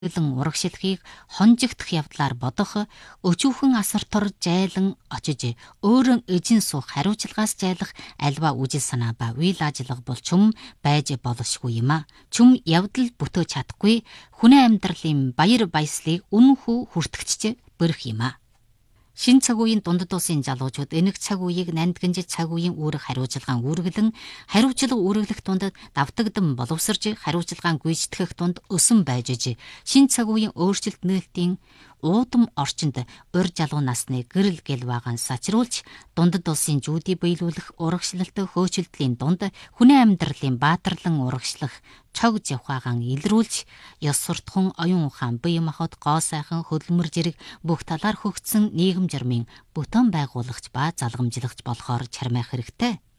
урагшилхийг хонжигдох явдлаар бодох, өчүүхэн асартор жайлан очиж өөрөн эжин суух хариуцлагаас жайлах альва үжил санаа ба үйл ажиллагаа бол чүм байж болшгүй юм а. Чүм явдал бүтээж чадахгүй хүний амьдралын баяр баясгалыг үнэнхүү хүртэгч бэрх юм а. Шин цаг үеийн дундад улсын залуучууд энэг цаг үеийг нандинж цаг үеийн үүрэг хариуцлагаан үүргэлэн хариуцлага үүрэглэх тунд давтагдан боловсрж хариуцлагаан гүйцэтгэх тунд өсөн байж шин цаг үеийн өөрчлөлт нээлтийн уудам орчинд ур залуу насны гэрэл гэлваагаан сачруулж дундад улсын жүүдий биелүүлэх урагшлалт хөөцөлтлийн дунд хүний амьдралын баатарлан урагшлах цог завхаагаан илрүүлж ёс суртахуун оюун ухаан бие махбод гоо сайхан хөдөлмөр зэрэг бүх талаар хөгжсөн нийгэм жармын бүтэн байгуулагч ба залгамжлагч болохоор чармайх хэрэгтэй.